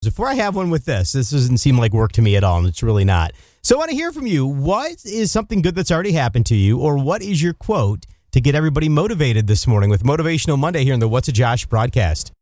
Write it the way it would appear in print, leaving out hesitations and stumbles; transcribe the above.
Before I have one with this doesn't seem like work to me at all, and it's really not. So I want to hear from you. What is something good that's already happened to you, or what is your quote to get everybody motivated this morning with Motivational Monday here in the What's a Josh broadcast?